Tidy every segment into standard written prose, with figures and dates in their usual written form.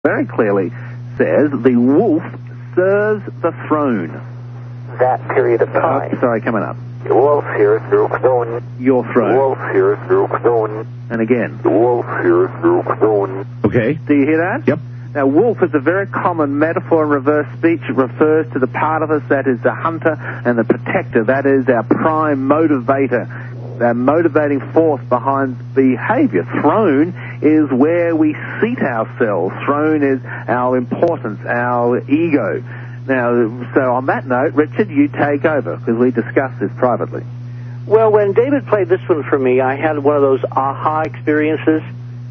very clearly says the wolf serves the throne. That period of time. Sorry, coming up. The wolf here is your throne. Your throne. The wolf here is your throne. And again. The wolf here is your throne. Okay. Do you hear that? Yep. Now, wolf is a very common metaphor in reverse speech. It refers to the part of us that is the hunter and the protector. That is our prime motivator, our motivating force behind behavior. Throne is where we seat ourselves. Throne is our importance, our ego. Now, so on that note, Richard, you take over, because we discussed this privately. Well, when David played this one for me, I had one of those aha experiences.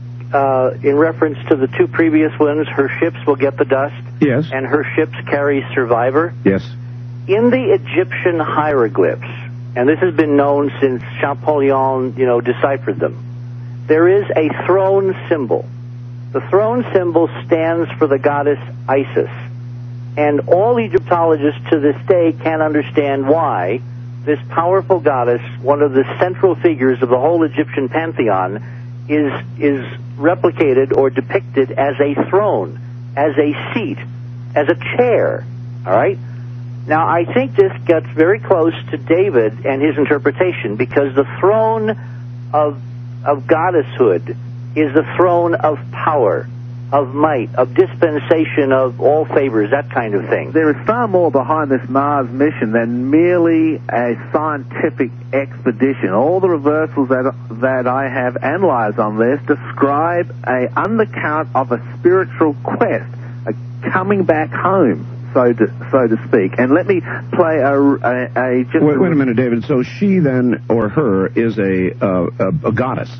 In reference to the two previous ones, her ships will get the dust. Yes. And her ships carry survivor. Yes. In the Egyptian hieroglyphs, and this has been known since Champollion, deciphered them, there is a throne symbol. The throne symbol stands for the goddess Isis. And all Egyptologists to this day can't understand why this powerful goddess, one of the central figures of the whole Egyptian pantheon, is replicated or depicted as a throne, as a seat, as a chair. All right? Now, I think this gets very close to David and his interpretation, because the throne of goddesshood is the throne of power, of might, of dispensation of all favors, that kind of thing. There is far more behind this Mars mission than merely a scientific expedition. All the reversals that I have analyzed on this describe a undercount of a spiritual quest, a coming back home, so to speak. And let me play Wait a minute, David. So she then, or her, is a goddess.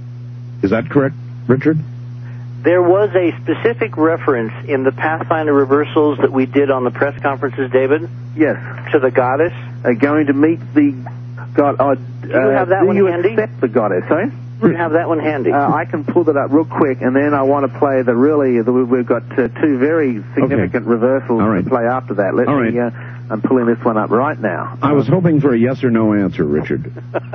Is that correct, Richard? There was a specific reference in the Pathfinder reversals that we did on the press conferences, David? Yes. To the goddess? Going to meet the god. Do you have that one handy? Do you accept the goddess, sorry? Do you have that one handy? I can pull that up real quick, and then I want to play we've got two very significant reversals to play after that. I'm pulling this one up right now. I was hoping for a yes or no answer, Richard.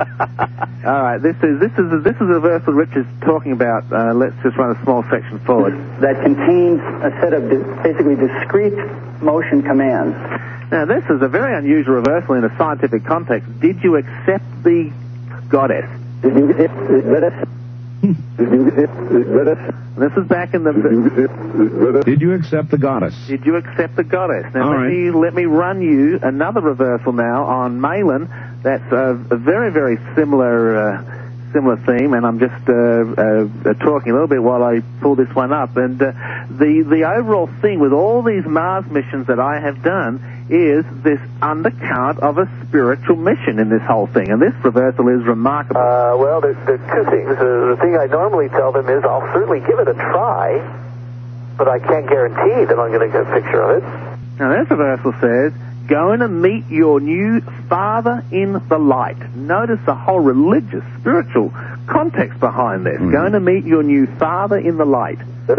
All right, this is a reversal Richard's talking about. Let's just run a small section forward. That contains a set of basically discrete motion commands. Now, this is a very unusual reversal in a scientific context. Did you accept the goddess? This is back in the... Did you accept the goddess? Did you accept the goddess? Now, let me run you another reversal now on Malin. That's a very, very similar theme, and I'm just talking a little bit while I pull this one up. And the overall thing with all these Mars missions that I have done is this undercount of a spiritual mission in this whole thing, and this reversal is remarkable. Well, there's two things. The thing I normally tell them is I'll certainly give it a try, but I can't guarantee that I'm going to get a picture of it. Now, this reversal says, going to meet your new father in the light. Notice the whole religious, spiritual context behind this. Going to meet your new father in the light. You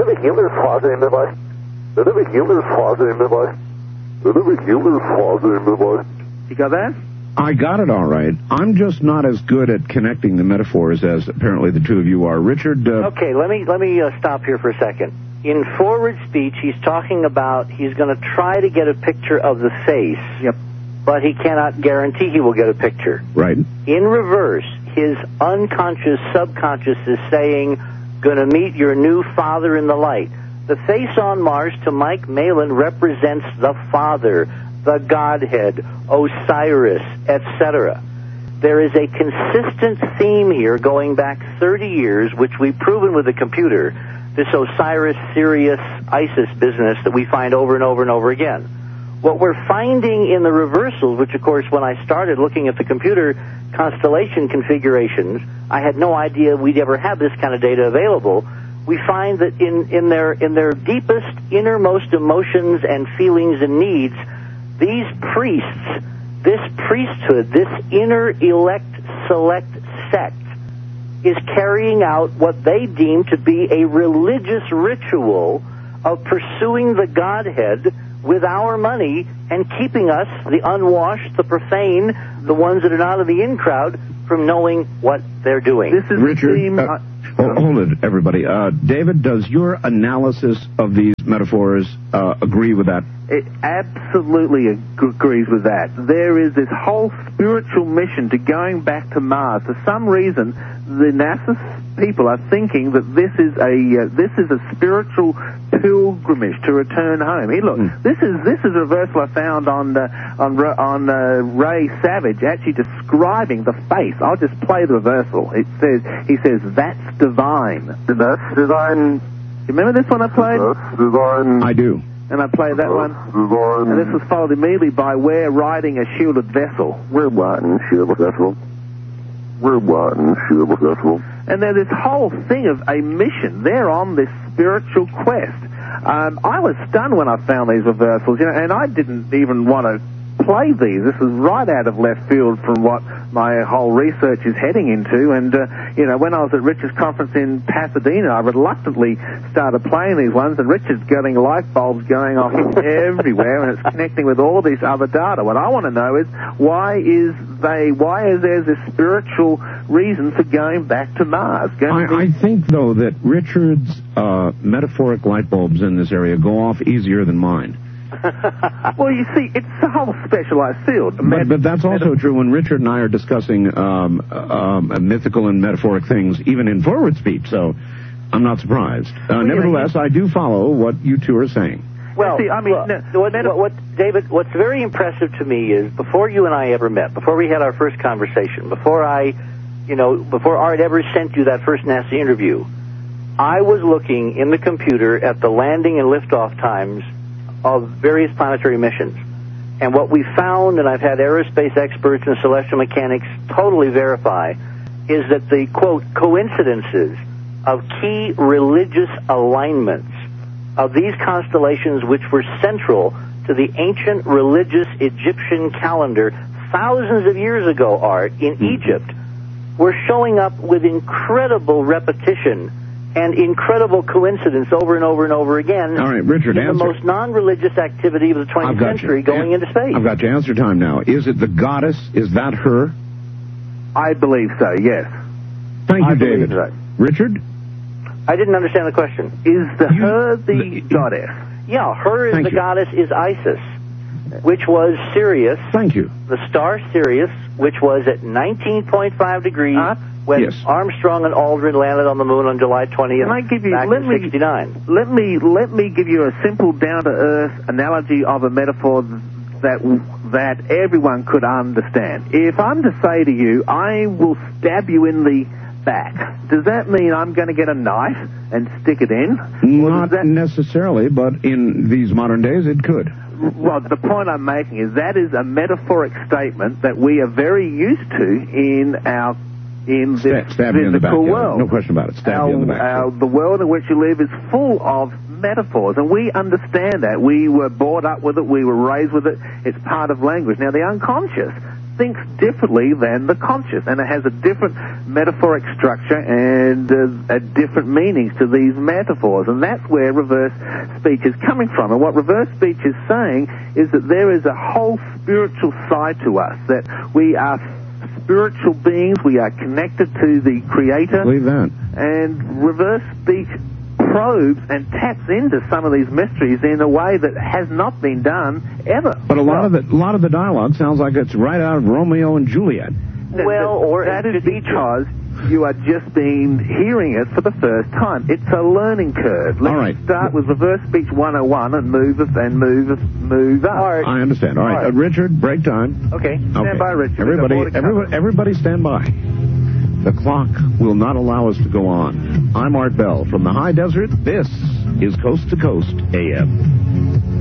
got that? I got it all right. I'm just not as good at connecting the metaphors as apparently the two of you are. Richard? Okay, let me stop here for a second. In forward speech, he's talking about he's going to try to get a picture of the face. Yep. But he cannot guarantee he will get a picture. Right. In reverse, his unconscious, subconscious is saying, going to meet your new father in the light. The face on Mars to Mike Malin represents the Father, the Godhead, Osiris, etc. There is a consistent theme here going back 30 years, which we've proven with the computer, this Osiris, Sirius, Isis business that we find over and over and over again. What we're finding in the reversals, which of course when I started looking at the computer constellation configurations, I had no idea we'd ever have this kind of data available. We find that in their deepest, innermost emotions and feelings and needs, these priests, this priesthood, this inner elect select sect, is carrying out what they deem to be a religious ritual of pursuing the Godhead with our money and keeping us, the unwashed, the profane, the ones that are not in the in crowd, from knowing what they're doing. This is Richard, the theme. Hold it, everybody. David, does your analysis of these metaphors agree with that? It absolutely agrees with that. There is this whole spiritual mission to going back to Mars. For some reason, the NASA people are thinking that this is a spiritual pilgrimage to return home. Hey, look, this is a reversal I found on Ray Savage actually describing the face. I'll just play the reversal. He says that's divine. That's divine. You remember this one I played? That's divine. I do. And I played that one. Divine. And this was followed immediately by "We're riding a shielded vessel." We're riding a shielded vessel. We're riding a shielded vessel. And there's this whole thing of a mission. They're on this spiritual quest. I was stunned when I found these reversals, and I didn't even want to play these. This is right out of left field from what my whole research is heading into. And, when I was at Richard's conference in Pasadena, I reluctantly started playing these ones, and Richard's getting light bulbs going off everywhere, and it's connecting with all of these other data. What I want to know is why is there this spiritual reason for going back to Mars? I think, though, that Richard's metaphoric light bulbs in this area go off easier than mine. Well, you see, it's a whole specialized field. But that's also true when Richard and I are discussing mythical and metaphoric things, even in forward speech, so I'm not surprised. Nevertheless, I do follow what you two are saying. Well, see, I mean, David, what's very impressive to me is before you and I ever met, before we had our first conversation, before Art ever sent you that first NASA interview, I was looking in the computer at the landing and liftoff times of various planetary missions. And what we found, and I've had aerospace experts and celestial mechanics totally verify, is that the, quote, coincidences of key religious alignments of these constellations, which were central to the ancient religious Egyptian calendar thousands of years ago, Art, in Egypt, were showing up with incredible repetition and incredible coincidence over and over and over again. All right, Richard, in the most non-religious activity of the 20th century going into space. I've got you. Answer time now. Is it the goddess? Is that her? I believe so, yes. Thank you, David. So. Richard? I didn't understand the question. Is her the goddess? Yeah, her is the goddess is Isis, which was Sirius. Thank you. The star Sirius, which was at 19.5 degrees when Armstrong and Aldrin landed on the moon on July 20th, Can I give you, back in 1969. Let me give you a simple, down-to-earth analogy of a metaphor that everyone could understand. If I'm to say to you, I will stab you in the back, does that mean I'm going to get a knife and stick it in? Not necessarily, but in these modern days it could. Well, the point I'm making is that is a metaphoric statement that we are very used to in this physical world. No question about it. Stab you in the back. The world in which you live is full of metaphors, and we understand that. We were brought up with it. We were raised with it. It's part of language. Now, the unconscious thinks differently than the conscious, and it has a different metaphoric structure and different meanings to these metaphors, and that's where reverse speech is coming from. And what reverse speech is saying is that there is a whole spiritual side to us, that we are spiritual beings, we are connected to the Creator. Believe that. And reverse speech probes and taps into some of these mysteries in a way that has not been done ever. But a lot of the dialogue sounds like it's right out of Romeo and Juliet. That is because you are just hearing it for the first time. It's a learning curve. Let's start with reverse speech 101 and move up. I understand. All right. Richard, break time. Okay. Stand by, Richard. Everybody stand by. The clock will not allow us to go on. I'm Art Bell from the high desert. This is Coast to Coast AM.